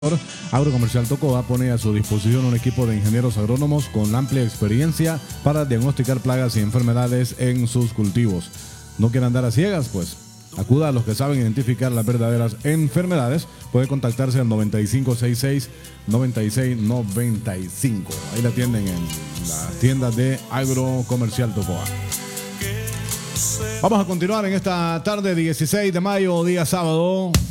Agrocomercial Tocoa pone a su disposición un equipo de ingenieros agrónomos con amplia experiencia para diagnosticar plagas y enfermedades en sus cultivos. ¿No quiere andar a ciegas? Pues acuda a los que saben identificar las verdaderas enfermedades. Puede contactarse al 9566-9695. Ahí la atienden en las tiendas de Agrocomercial Tocoa. Vamos a continuar en esta tarde 16 de mayo, día sábado.